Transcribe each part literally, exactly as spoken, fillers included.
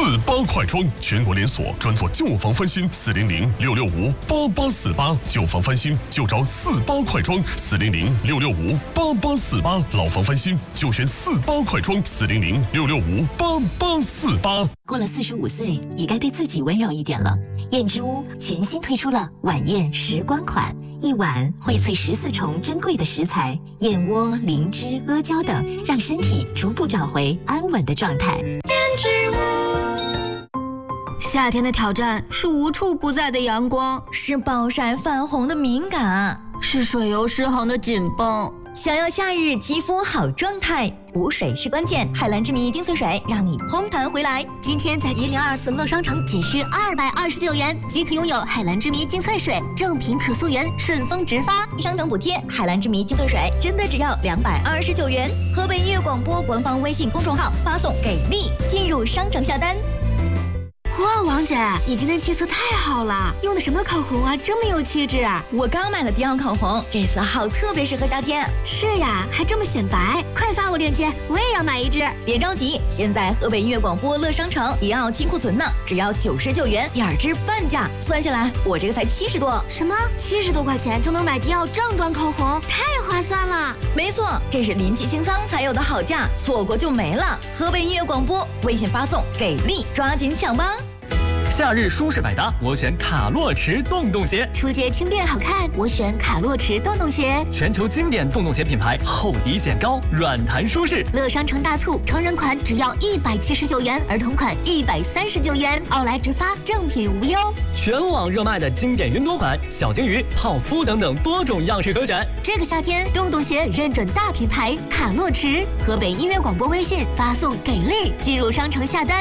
八快装，全国连锁，专做旧房翻新。四零零六六五八八四八，旧房翻新就找四八快装。四零零六六五八八四八，老房翻新就选四八快装。四零零六六五八八四八。 过了四十五岁，也该对自己温柔一点了。燕之屋全新推出了晚宴时光款，一碗荟萃十四重珍贵的食材，燕窝、灵芝、阿胶等，让身体逐步找回安稳的状态。燕之屋。 夏天的挑战是无处不在的阳光， 是暴晒泛红的敏感， 是水油失衡的紧绷。 想要夏日肌肤好状态，补水是关键。海蓝之谜精粹水让你嘭弹回来。 今天在一零二四乐商城仅需二百二十九元即可拥有海蓝之谜精粹水，正品可溯源，顺丰直发， 商城补贴。海蓝之谜精粹水真的只要两百二十九元。河北音乐广播官方微信公众号发送给力，进入商城下单。 哇，王姐，你今天气色太好了，用的什么口红啊，这么有气质啊！ 我刚买了迪奥口红，这色号特别适合夏天。 是呀，还这么显白，快发我链接，我也要买一支。 别着急，现在河北音乐广播乐商城迪奥清库存呢，只要九十九元，第二支半价，算下来我这个才七十多。 什么？七十多块钱就能买迪奥正装口红，太划算了！ 没错，这是临期清仓才有的好价，错过就没了。河北音乐广播微信发送给力，抓紧抢吧！ 夏日舒适百搭，我选卡洛驰洞洞鞋。 出街轻便好看，我选卡洛驰洞洞鞋。 全球经典洞洞鞋品牌，厚底显高，软弹舒适。 乐商城大促，成人款只要一百七十九元，儿童款一百三十九元，奥莱直发，正品无忧。 全网热卖的经典云朵款、小金鱼、泡芙等等多种样式可选。 这个夏天，洞洞鞋认准大品牌卡洛驰。河北音乐广播微信发送给力，进入商城下单。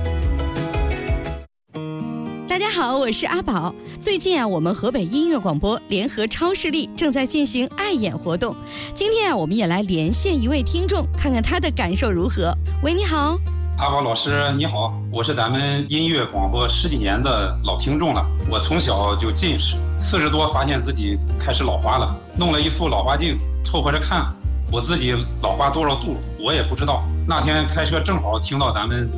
大家好，我是阿宝。最近啊，我们河北音乐广播联合超视力正在进行爱演活动。今天啊，我们也来连线一位听众，看看他的感受如何。喂，你好。 阿宝老师你好，我是咱们音乐广播十几年的老听众了。我从小就近视，四十多发现自己开始老花了，弄了一副老花镜凑合着看，我自己老花多少度我也不知道。那天开车正好听到咱们